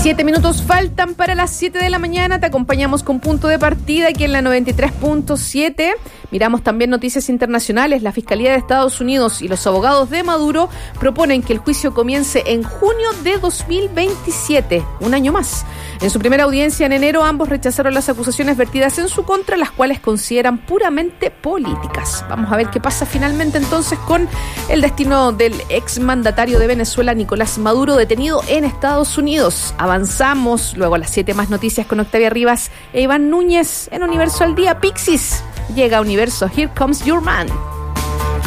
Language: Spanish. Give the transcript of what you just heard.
17 minutos faltan para las 7 de la mañana. Te acompañamos con Punto de Partida aquí en la 93.7. Miramos también noticias internacionales. La Fiscalía de Estados Unidos y los abogados de Maduro proponen que el juicio comience en junio de 2027, un año más. En su primera audiencia en enero, ambos rechazaron las acusaciones vertidas en su contra, las cuales consideran puramente políticas. Vamos a ver qué pasa finalmente entonces con el destino del exmandatario de Venezuela, Nicolás Maduro, detenido en Estados Unidos. Avanzamos, luego a las 7 más noticias con Octavia Rivas e Iván Núñez en Universo al Día. Pixis llega a Universo, Here Comes Your Man.